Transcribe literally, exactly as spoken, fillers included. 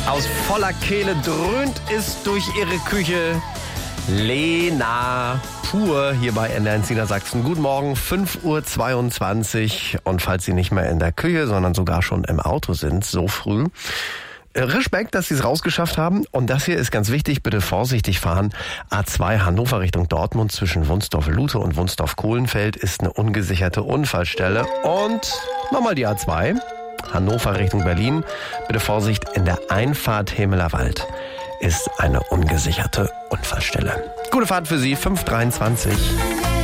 Aus voller Kehle dröhnt es durch ihre Küche. Lena Pur hier bei N D R Niedersachsen. Guten Morgen, fünf Uhr zweiundzwanzig. Und falls Sie nicht mehr in der Küche, sondern sogar schon im Auto sind, so früh, Respekt, dass Sie es rausgeschafft haben. Und das hier ist ganz wichtig, bitte vorsichtig fahren. A zwei Hannover Richtung Dortmund zwischen Wunsdorf-Lute und Wunsdorf-Kohlenfeld ist eine ungesicherte Unfallstelle. Und nochmal die A zwei, Hannover Richtung Berlin. Bitte Vorsicht, in der Einfahrt Hemelerwald ist eine ungesicherte Unfallstelle. Gute Fahrt für Sie, fünf Uhr dreiundzwanzig.